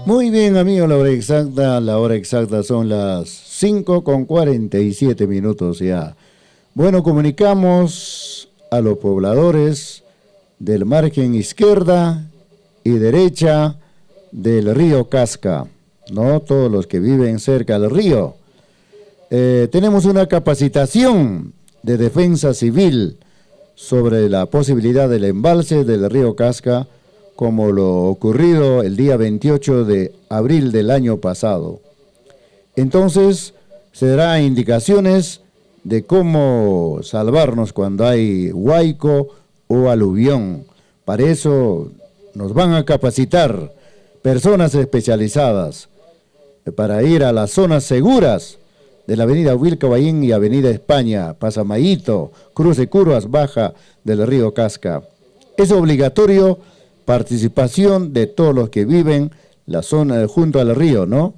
Muy bien, amigo, la hora exacta son las 5:47 ya. Bueno, comunicamos a los pobladores del margen izquierda y derecha del río Casca, ¿no? Todos los que viven cerca del río. Tenemos una capacitación de defensa civil sobre la posibilidad del embalse del río Casca, como lo ocurrido el día 28 de abril del año pasado. Entonces, se dará indicaciones de cómo salvarnos cuando hay huaico o aluvión. Para eso nos van a capacitar personas especializadas para ir a las zonas seguras de la avenida Wilcabaín y avenida España, Pasamayito, Cruz de Curvas Baja del río Casca. Es obligatorio participación de todos los que viven la zona junto al río, ¿no?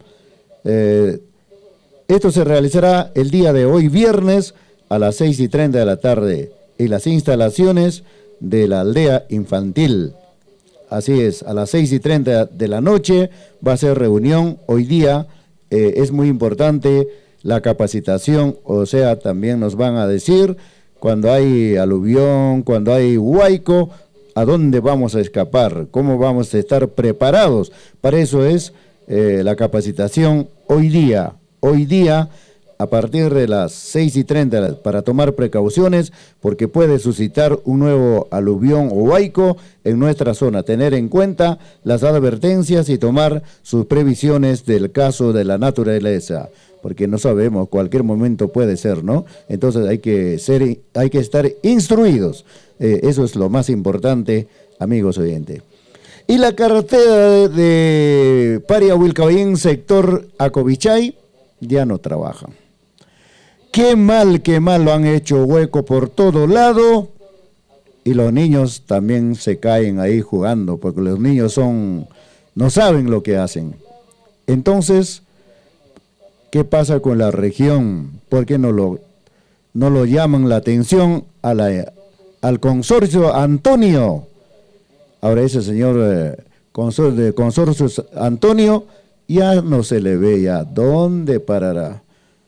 Esto se realizará el día de hoy, viernes, a las 6:30 de la tarde, en las instalaciones de la aldea infantil. Así es, a las 6:30 de la noche va a ser reunión. Hoy día es muy importante la capacitación, o sea, también nos van a decir cuando hay aluvión, cuando hay huaico, a dónde vamos a escapar, cómo vamos a estar preparados. Para eso es la capacitación hoy día, a partir de las 6:30, para tomar precauciones, porque puede suscitar un nuevo aluvión o huaico en nuestra zona. Tener en cuenta las advertencias y tomar sus previsiones del caso de la naturaleza, porque no sabemos, cualquier momento puede ser, ¿no? Entonces hay que estar instruidos. Eso es lo más importante, amigos oyentes. Y la carretera de Paria Wilcabaín, sector Acobichay, ya no trabaja. Qué mal lo han hecho hueco por todo lado, y los niños también se caen ahí jugando, porque los niños no saben lo que hacen. Entonces, ¿qué pasa con la región? ¿Por qué no lo llaman la atención al consorcio Antonio? Ahora ese señor consorcio Antonio ya no se le ve ya. ¿Dónde parará?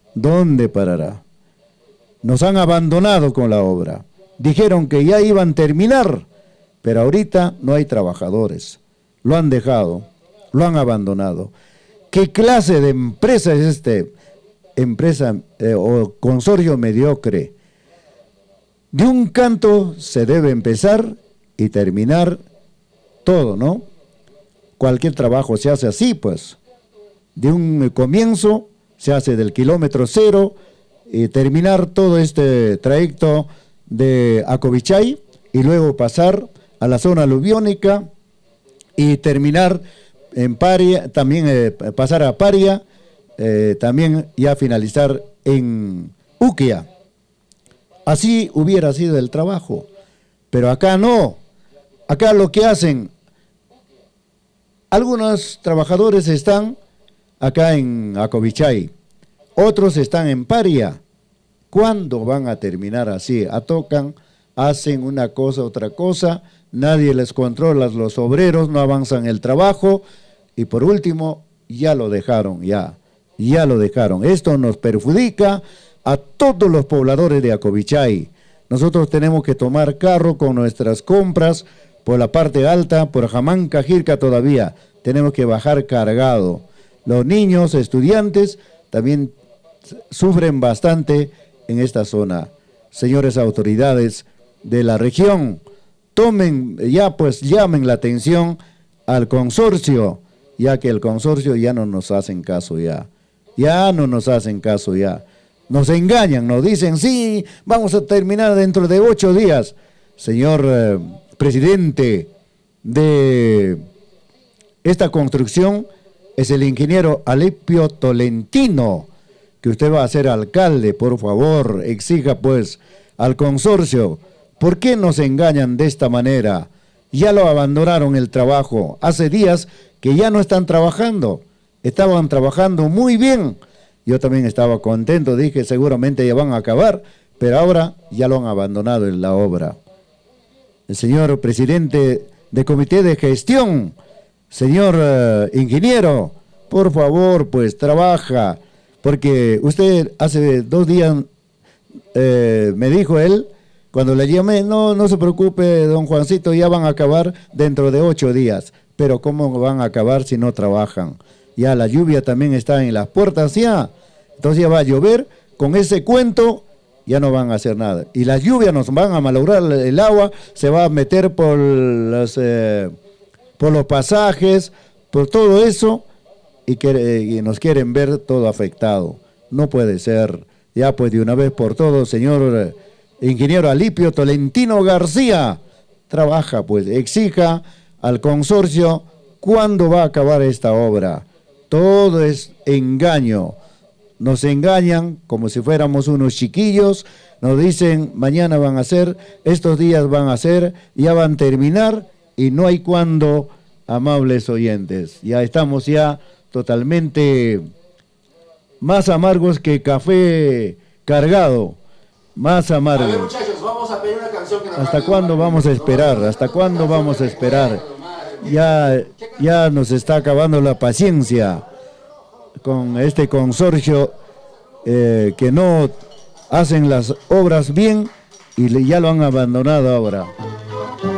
Nos han abandonado con la obra. Dijeron que ya iban a terminar, pero ahorita no hay trabajadores. Lo han dejado, lo han abandonado. ¿Qué clase de empresa es empresa o consorcio mediocre? De un canto se debe empezar y terminar todo, ¿no? Cualquier trabajo se hace así, pues. De un comienzo se hace del kilómetro cero y terminar todo este trayecto de Acobichay y luego pasar a la zona aluviónica y terminar en Paria, también pasar a Paria, también ya finalizar en Uquia. Así hubiera sido el trabajo, pero acá no. Acá lo que hacen, algunos trabajadores están acá en Acobichay, otros están en Paria. ¿Cuándo van a terminar así? Tocan, hacen una cosa, otra cosa, nadie les controla, los obreros no avanzan el trabajo y por último ya lo dejaron. Esto nos perjudica a todos los pobladores de Acobichay. Nosotros tenemos que tomar carro con nuestras compras por la parte alta, por Jamanca, Jirca todavía. Tenemos que bajar cargado. Los niños, estudiantes, también sufren bastante en esta zona. Señores autoridades de la región, llamen la atención al consorcio, ya que el consorcio ya no nos hacen caso Nos engañan, nos dicen, sí, vamos a terminar dentro de 8 días. Señor presidente de esta construcción es el ingeniero Alipio Tolentino, que usted va a ser alcalde. Por favor, exija pues al consorcio. ¿Por qué nos engañan de esta manera? Ya lo abandonaron el trabajo. Hace días que ya no están trabajando. Estaban trabajando muy bien. Yo también estaba contento, dije seguramente ya van a acabar, pero ahora ya lo han abandonado en la obra. El señor presidente de comité de gestión Señor ingeniero, por favor, pues trabaja, porque usted hace 2 días me dijo él, cuando le llamé, no se preocupe, don Juancito, ya van a acabar dentro de 8 días. Pero ¿cómo van a acabar si no trabajan? Ya la lluvia también está en las puertas ya. Entonces ya va a llover, con ese cuento ya no van a hacer nada. Y las lluvias nos van a malograr el agua, se va a meter por los pasajes, por todo eso, y nos quieren ver todo afectado. No puede ser. Ya pues de una vez por todo, señor ingeniero Alipio Tolentino García, trabaja pues, exija al consorcio cuándo va a acabar esta obra. Todo es engaño. Nos engañan como si fuéramos unos chiquillos, nos dicen mañana van a hacer, estos días van a hacer, ya van a terminar y no hay cuándo, amables oyentes. Ya estamos ya totalmente más amargos que café cargado, más amargo. A ver, muchachos, vamos a pedir una canción que nos ¿Hasta cuándo vamos a esperar? ¿Hasta cuándo vamos a esperar? Ya nos está acabando la paciencia con este consorcio que no hacen las obras bien y ya lo han abandonado ahora.